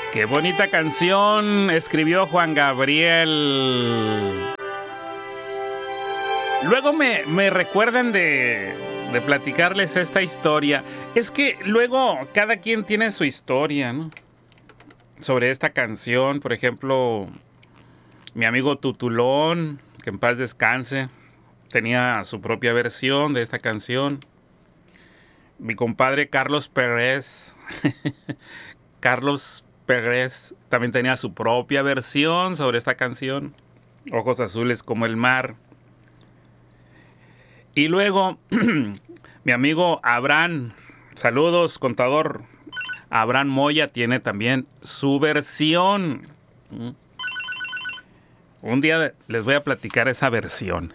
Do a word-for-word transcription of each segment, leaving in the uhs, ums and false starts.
Qué bonita canción escribió Juan Gabriel. Luego me, me recuerdan de, de platicarles esta historia. Es que luego cada quien tiene su historia, ¿no? Sobre esta canción, por ejemplo, mi amigo Tutulón, que en paz descanse, tenía su propia versión de esta canción. Mi compadre Carlos Pérez, Carlos Pérez también tenía su propia versión sobre esta canción, Ojos Azules como el Mar. Y luego, mi amigo Abraham, saludos, contador, Abraham Moya tiene también su versión. Un día les voy a platicar esa versión.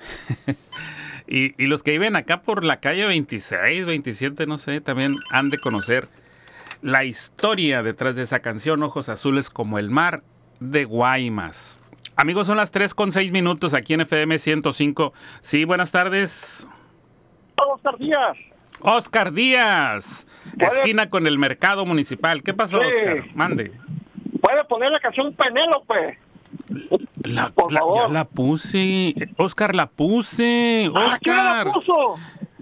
y, y los que viven acá por la calle veintiséis, veintisiete, no sé, también han de conocer la historia detrás de esa canción, Ojos Azules como el Mar, de Guaymas. Amigos, son las tres con seis minutos aquí en F M ciento cinco. Sí, buenas tardes. Oscar Díaz. Oscar Díaz, ¿Puede? Esquina con el Mercado Municipal. ¿Qué pasó, Sí. Oscar? Mande. ¿Puede poner la canción Penélope? La, Por la- favor. ya la puse. Oscar, la puse. ¿A qué hora Oscar. la puso?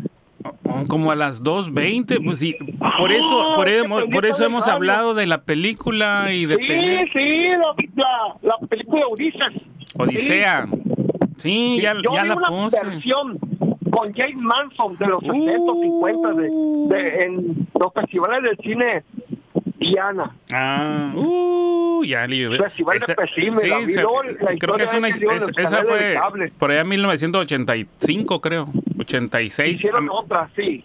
Oh, como a las dos veinte, pues sí. Por eso, Ah, por, es que hemos- prendí por eso todo el hemos radio. hablado de la película y de Sí, Pelé- sí, la, la, la película Ulises. Odisea. Sí, Sí. ya, Yo ya vi la una puse. versión con James Manson de los Uh. sesenta, cincuenta de, de, en los festivales del cine Diana. Ah, uh, ya le Festival de Pesime, la vi, se- luego la creo historia que es una, de dio en es- los esa canales de fue cable. por allá en mil novecientos ochenta y cinco, creo, ochenta y seis. Hicieron Am- otra, sí.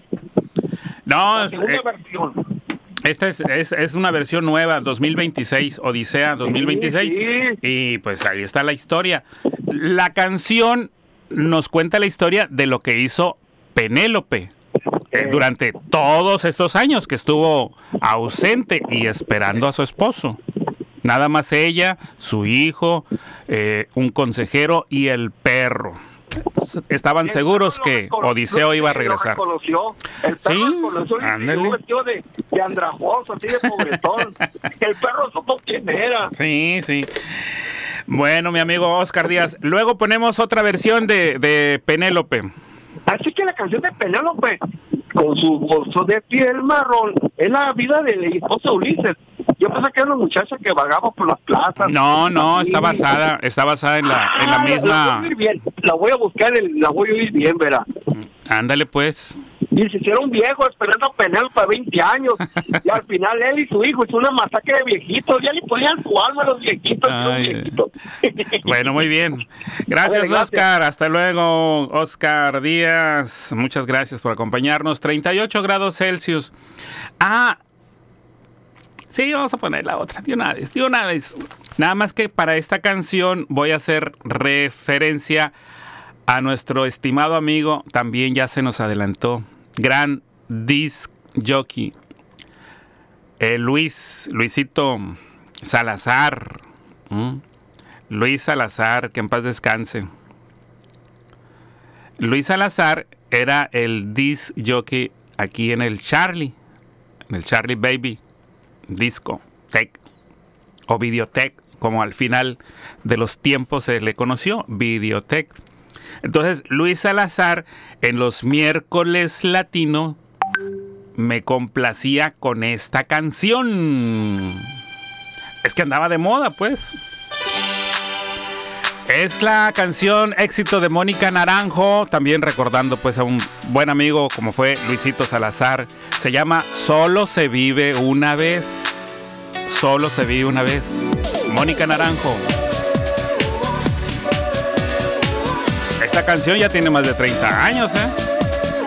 No, La es- segunda eh, versión. esta es, es, es una versión nueva, dos mil veintiséis, Odisea dos mil veintiséis. Sí, sí. Y pues ahí está la historia. La canción nos cuenta la historia de lo que hizo Penélope eh, durante todos estos años que estuvo ausente y esperando a su esposo. Nada más ella, su hijo, eh, un consejero y el perro. Estaban El seguros perro lo que recono- Odiseo iba a lo regresar. reconoció. El perro Sí, reconoció y ándale. un vestido de, de andrajoso, así de pobretón. El perro supo quién era. Sí, sí. Bueno, mi amigo Oscar Díaz. Luego ponemos otra versión de, de Penélope. Así que la canción de Penélope, con su bolso de piel marrón, es la vida del esposo de Ulises. Yo pensé que era una muchacha que vagaba por las plazas. No, no, Así. está basada, está basada en la, en la Ah, La, misma. voy a oír bien. La voy a buscar, el- la voy a oír bien, verá. Ándale, pues. Y se hicieron viejos esperando a Penélope veinte años. Y al final él y su hijo hizo una masacre de viejitos. Ya le ponían su alma a los viejitos. y los Ay. viejitos. Bueno, muy bien. Gracias, Ándale, gracias. Oscar. Hasta luego, Oscar Díaz. Muchas gracias por acompañarnos. treinta y ocho grados Celsius. Ah, sí, vamos a poner la otra. De una vez, de una vez. Nada más que para esta canción voy a hacer referencia a nuestro estimado amigo. También ya se nos adelantó. Gran disc jockey. Eh, Luis, Luisito Salazar. ¿Mm? Luis Salazar, que en paz descanse. Luis Salazar era el disc jockey aquí en el Charlie, en el Charlie Baby Disco Tech o Videotech, como al final de los tiempos se le conoció, Videotech. Entonces, Luis Salazar en los miércoles latino me complacía con esta canción. Es que andaba de moda, pues. Es la canción éxito de Mónica Naranjo, también recordando pues a un buen amigo como fue Luisito Salazar. Se llama Solo se vive una vez. Solo se vive una vez. Mónica Naranjo. Esta canción ya tiene más de treinta años, ¿eh?